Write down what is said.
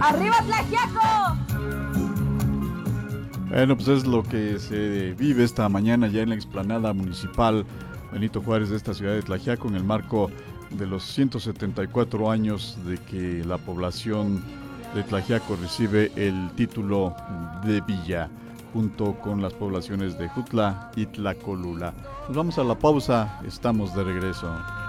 ¡Arriba Tlaxiaco! Bueno, pues es lo que se vive esta mañana ya en la explanada municipal Benito Juárez de esta ciudad de Tlaxiaco en el marco de los 174 años de que la población de Tlaxiaco recibe el título de villa, junto con las poblaciones de Jutla y Tlacolula. Nos vamos a la pausa, estamos de regreso.